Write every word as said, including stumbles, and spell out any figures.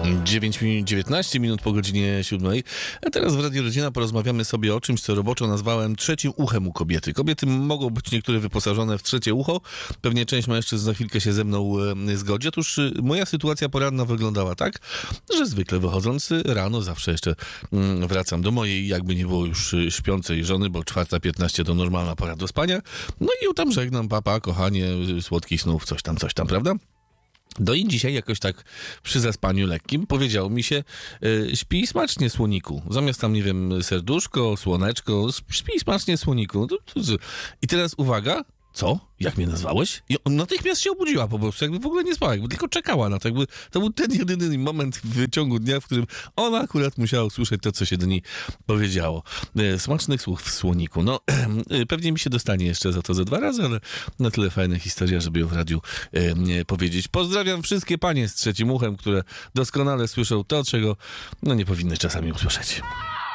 dziewięć minut, dziewiętnaście minut po godzinie siódmej. A teraz w Radiu Rodzina porozmawiamy sobie o czymś, co roboczo nazwałem trzecim uchem u kobiety. Kobiety mogą być niektóre wyposażone w trzecie ucho. Pewnie część mężczyzn za chwilkę się ze mną e, zgodzi. Otóż e, moja sytuacja poranna wyglądała tak, że zwykle wychodząc rano zawsze jeszcze mm, wracam do mojej, jakby nie było już e, śpiącej żony, bo czwarta piętnaście to normalna pora do spania. No i ją tam żegnam, papa, kochanie, słodkich snów, coś tam, coś tam, prawda? No i dzisiaj jakoś tak przy zaspaniu lekkim powiedział mi się, y, śpij smacznie, słoniku. Zamiast tam, nie wiem, serduszko, słoneczko, śpij smacznie, słoniku. I teraz uwaga, co? Jak mnie nazwałeś? I on natychmiast się obudziła po prostu, jakby w ogóle nie spała, jakby tylko czekała na to. Jakby to był ten jedyny moment w ciągu dnia, w którym ona akurat musiała usłyszeć to, co się do niej powiedziało. E, smacznych słów w słoniku. No, e, pewnie mi się dostanie jeszcze za to ze dwa razy, ale na tyle fajna historia, żeby ją w radiu e, powiedzieć. Pozdrawiam wszystkie panie z trzecim uchem, które doskonale słyszą to, czego no nie powinny czasami usłyszeć.